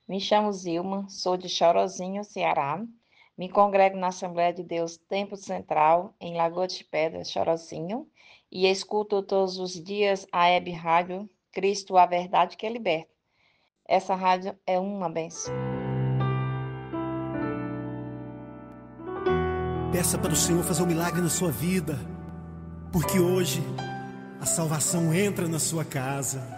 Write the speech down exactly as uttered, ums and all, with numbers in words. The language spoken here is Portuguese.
Me chamo Zilma, sou de Chorozinho, Ceará. Me congrego na Assembleia de Deus Tempo Central, em Lagoa de Pedras, Chorozinho, e escuto todos os dias a web rádio Cristo, a Verdade que Liberta. Essa rádio é uma benção. Peça para o Senhor fazer um milagre na sua vida, porque hoje a salvação entra na sua casa.